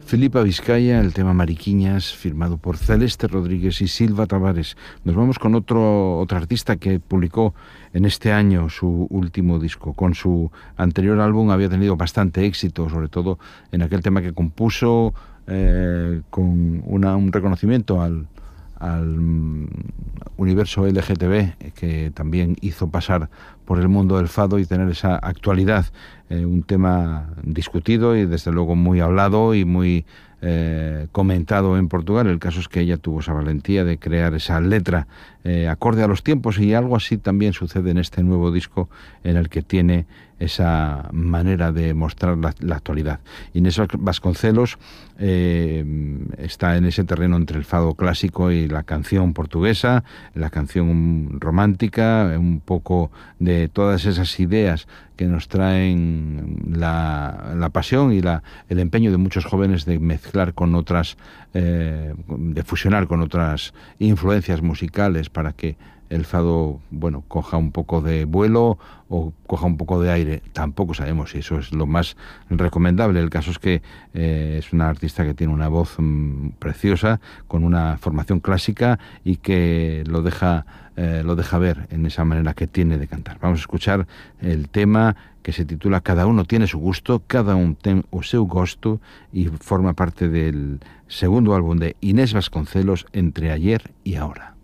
Felipa Vizcaya, el tema Mariquiñas, firmado por Celeste Rodríguez y Silva Tavares. Nos vamos con otra artista que publicó en este año su último disco. Con su anterior álbum había tenido bastante éxito, sobre todo en aquel tema que compuso con un reconocimiento al universo LGTB, que también hizo pasar por el mundo del fado y tener esa actualidad, un tema discutido y desde luego muy hablado y muy comentado en Portugal. El caso es que ella tuvo esa valentía de crear esa letra acorde a los tiempos, y algo así también sucede en este nuevo disco, en el que tiene esa manera de mostrar la actualidad. Inés Vasconcelos está en ese terreno entre el fado clásico y la canción portuguesa, la canción romántica, un poco de todas esas ideas que nos traen la pasión y el empeño de muchos jóvenes de mezclar con otras, de fusionar con otras influencias musicales para que el fado, bueno, coja un poco de vuelo o coja un poco de aire. Tampoco sabemos si eso es lo más recomendable. El caso es que es una artista que tiene una voz preciosa, con una formación clásica, y que lo deja ver en esa manera que tiene de cantar. Vamos a escuchar el tema que se titula Cada uno tiene su gusto, cada un ten o seu gosto, y forma parte del segundo álbum de Inés Vasconcelos, Entre ayer y ahora.